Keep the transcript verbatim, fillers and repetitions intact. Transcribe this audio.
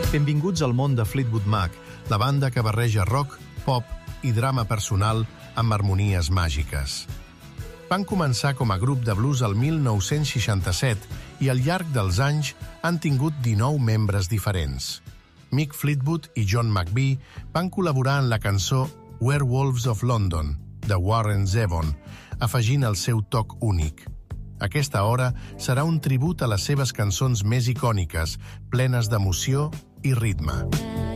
Benvinguts al món de Fleetwood Mac, la banda que barreja rock, pop i drama personal amb harmonies màgiques. Van començar com a grup de blues el mil nou-cents seixanta-set i al llarg dels anys han tingut dinou membres diferents. Mick Fleetwood i John McVie van col·laborar en la cançó Werewolves of London, de Warren Zevon, afegint el seu toc únic. Aquesta hora serà un tribut a les seves cançons més icòniques, plenes d'emoció i ritme.